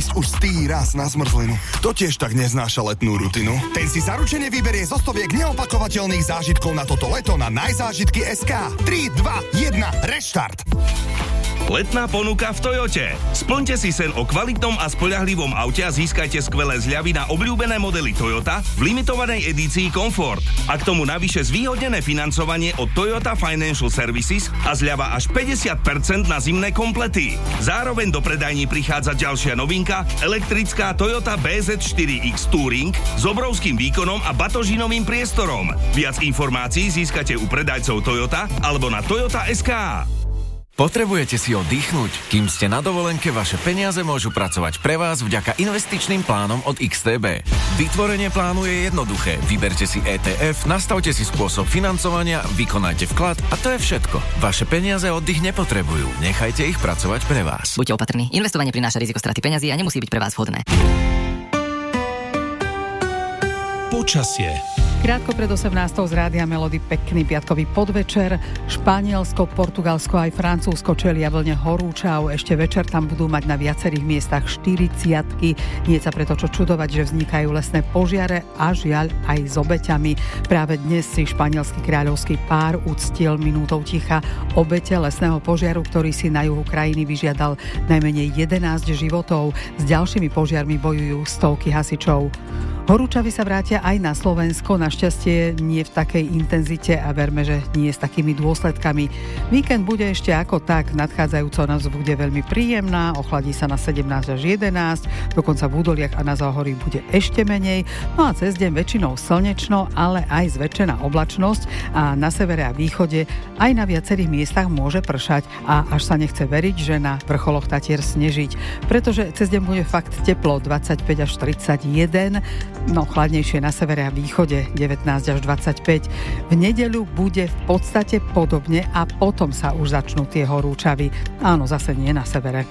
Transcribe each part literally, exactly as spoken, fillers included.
ísť už stý raz na zmrzlinu. Kto tiež tak neznáša letnú rutinu? Ten si zaručene vyberie zo stoviek neopakovateľných zážitkov na toto leto na najzážitky bodka es ká. tri, dva, jeden, reštart! Letná ponuka v Toyote. Splňte si sen o kvalitnom a spoľahlivom aute a získajte skvelé zľavy na obľúbené modely Toyota v limitovanej edícii Comfort. A k tomu navyše zvýhodnené financovanie od Toyota Financial Services a zľava až päťdesiat percent na zimné komplety. Zároveň do predajní prichádza ďalšia novinka, elektrická Toyota bé zet štyri iks Touring s obrovským výkonom a batožinovým priestorom. Viac informácií získate u predajcov Toyota alebo na toyota bodka es ká. Potrebujete si oddychnúť? Kým ste na dovolenke, vaše peniaze môžu pracovať pre vás vďaka investičným plánom od iks té bé. Vytvorenie plánu je jednoduché. Vyberte si é té ef, nastavte si spôsob financovania, vykonajte vklad a to je všetko. Vaše peniaze oddych nepotrebujú. Nechajte ich pracovať pre vás. Buďte opatrní. Investovanie prináša riziko straty peňazí a nemusí byť pre vás vhodné. Počasie. Krátko pred osemnástou z Rádia Melody pekný piatkový podvečer. Španielsko, Portugalsko aj Francúzsko čelia vlne horúčav. Ešte večer tam budú mať na viacerých miestach štyridsiatky. Nie sa preto čo čudovať, že vznikajú lesné požiare a žiaľ aj s obeťami. Práve dnes si španielský kráľovský pár uctil minútou ticha obete lesného požiaru, ktorý si na juhu krajiny vyžiadal najmenej jedenásť životov. S ďalšími požiarmi bojujú stovky hasičov. Horúčavy sa vrátia aj na Slovensko, našťastie nie v takej intenzite a verme, že nie s takými dôsledkami. Víkend bude ešte ako tak, nadchádzajúca noc bude veľmi príjemná, ochladí sa na sedemnásť až jedenásť, dokonca v údoliach a na záhorí bude ešte menej, no a cez deň väčšinou slnečno, ale aj zväčšená oblačnosť a na severe a východe aj na viacerých miestach môže pršať a až sa nechce veriť, že na vrcholoch Tatier snežiť, pretože cez deň bude fakt teplo dvadsaťpäť až tridsaťjeden, no chladnejšie na severe a východe devätnásť až dvadsaťpäť. V nedeľu bude v podstate podobne a potom sa už začnú tie horúčavy. Áno, zase nie na severe.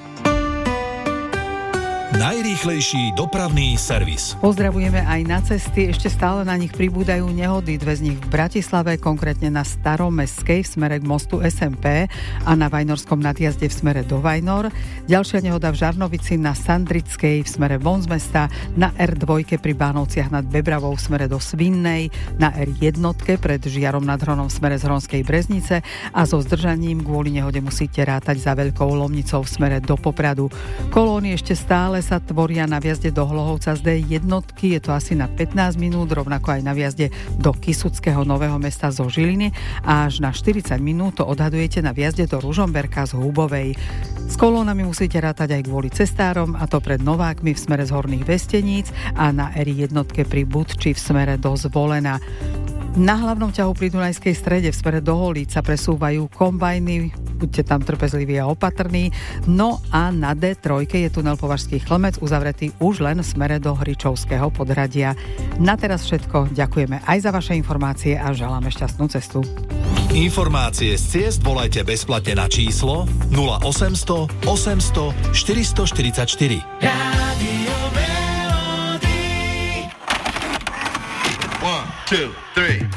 Najrýchlejší dopravný servis. Pozdravujeme aj na cesty, ešte stále na nich pribúdajú nehody, dve z nich v Bratislave, konkrétne na Staromestskej v smere k mostu es em pé a na Vajnorskom nadjazde v smere do Vajnor. Ďalšia nehoda v Žarnovici na Sandrickej v smere von z mesta, na er dva pri Bánovciach nad Bebravou v smere do Svinnej, na er jeden pred Žiarom nad Hronom v smere z Hronskej Breznice a so zdržaním kvôli nehode musíte rátať za Veľkou Lomnicou v smere do Popradu. Kolóny ešte stále sa tvoria na viazde do Hlohovca z dé jeden, je to asi na pätnásť minút, rovnako aj na viazde do Kysuckého Nového Mesta zo Žiliny a až na štyridsať minút to odhadujete na viazde do Ružomberka z Húbovej. S kolónami musíte rátať aj kvôli cestárom, a to pred Novákmi v smere z Horných Vesteníc a na er jeden pri Budči v smere do Zvolena. Na hlavnom ťahu pri Dunajskej strede v smere do Holíc sa presúvajú kombajny, buďte tam trpezliví a opatrní. No a na dé tri je tunel Považský Chlmec uzavretý už len v smere do Hričovského podhradia. Na teraz všetko, ďakujeme aj za vaše informácie a želáme šťastnú cestu. Informácie z ciest volajte bezplatne na číslo nula osemsto osemsto štyristoštyridsaťštyri. Radio Melody. One, two, three.